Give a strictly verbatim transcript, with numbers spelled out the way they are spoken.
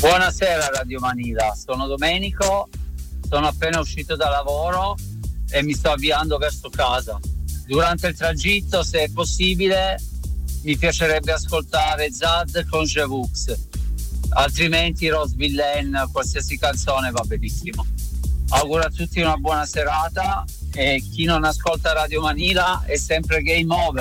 Buonasera Radio Manila, sono Domenico, sono appena uscito da lavoro e mi sto avviando verso casa. Durante il tragitto, se è possibile, mi piacerebbe ascoltare Zad con Jevux, altrimenti Rose Villain, qualsiasi canzone va benissimo. Auguro a tutti una buona serata e chi non ascolta Radio Manila è sempre game over.